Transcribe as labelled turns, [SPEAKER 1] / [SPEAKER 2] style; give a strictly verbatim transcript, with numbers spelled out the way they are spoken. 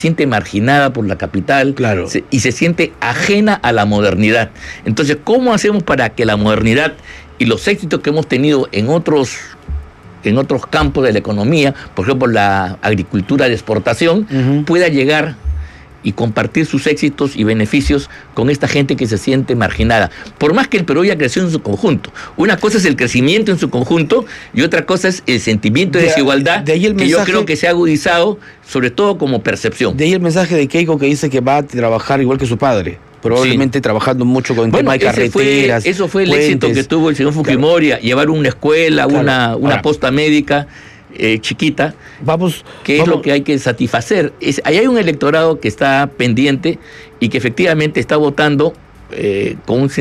[SPEAKER 1] siente marginada por la capital,
[SPEAKER 2] claro,
[SPEAKER 1] se, y se siente ajena a la modernidad. Entonces, ¿cómo hacemos para que la modernidad y los éxitos que hemos tenido en otros, en otros campos de la economía, por ejemplo, la agricultura de exportación, uh-huh. pueda llegar y compartir sus éxitos y beneficios con esta gente que se siente marginada? Por más que el Perú haya crecido en su conjunto. Una cosa es el crecimiento en su conjunto y otra cosa es el sentimiento de, de desigualdad de ahí el que mensaje, yo creo que se ha agudizado, sobre todo como percepción.
[SPEAKER 2] De ahí el mensaje de Keiko que dice que va a trabajar igual que su padre. Probablemente sí. trabajando mucho con
[SPEAKER 1] bueno,
[SPEAKER 2] tema de carreteras.
[SPEAKER 1] Fue, eso fue el
[SPEAKER 2] puentes.
[SPEAKER 1] éxito que tuvo el señor Fujimori, claro. llevar una escuela, claro. una, una
[SPEAKER 2] Ahora,
[SPEAKER 1] posta médica eh, chiquita,
[SPEAKER 2] vamos,
[SPEAKER 1] que
[SPEAKER 2] vamos.
[SPEAKER 1] es lo que hay que satisfacer. Es, ahí hay un electorado que está pendiente y que efectivamente está votando eh, con un